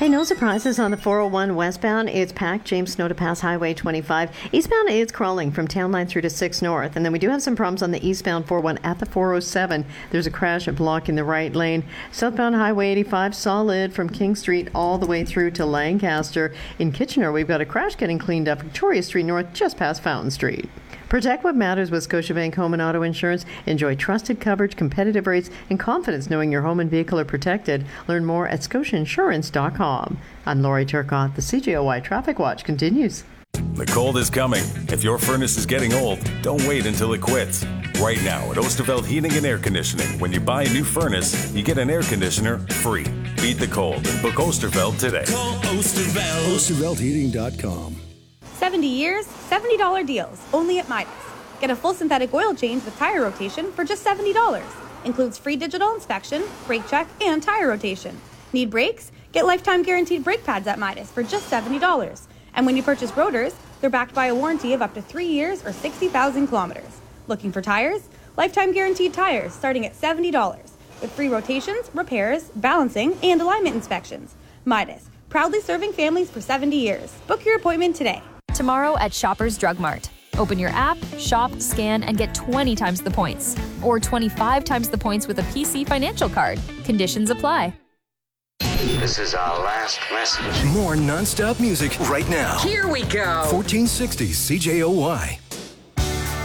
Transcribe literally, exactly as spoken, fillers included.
Hey, no surprises on the four oh one westbound. It's packed. James Snow to pass Highway twenty-five. Eastbound, it's crawling from Town Line through to six North. And then we do have some problems on the eastbound four oh one at the four oh seven. There's a crash blocking the right lane. Southbound Highway eighty-five, solid from King Street all the way through to Lancaster. In Kitchener, we've got a crash getting cleaned up. Victoria Street North, just past Fountain Street. Protect what matters with Scotiabank Home and Auto Insurance. Enjoy trusted coverage, competitive rates, and confidence knowing your home and vehicle are protected. Learn more at scotia insurance dot com. I'm Lori Turcotte. The C J O Y Traffic Watch continues. The cold is coming. If your furnace is getting old, don't wait until it quits. Right now at Oosterveld Heating and Air Conditioning, when you buy a new furnace, you get an air conditioner free. Beat the cold and book Oosterveld today. Call Oosterveld. Oosterveld Heating dot com. seventy years, seventy dollars deals, only at Midas. Get a full synthetic oil change with tire rotation for just seventy dollars. Includes free digital inspection, brake check, and tire rotation. Need brakes? Get lifetime guaranteed brake pads at Midas for just seventy dollars. And when you purchase rotors, they're backed by a warranty of up to three years or sixty thousand kilometers. Looking for tires? Lifetime guaranteed tires starting at seventy dollars. With free rotations, repairs, balancing, and alignment inspections. Midas, proudly serving families for seventy years. Book your appointment today. Tomorrow at Shoppers Drug Mart. Open your app, shop, scan, and get twenty times the points. Or twenty-five times the points with a P C financial card. Conditions apply. This is our last message. More non-stop music right now. Here we go. fourteen sixty C J O Y.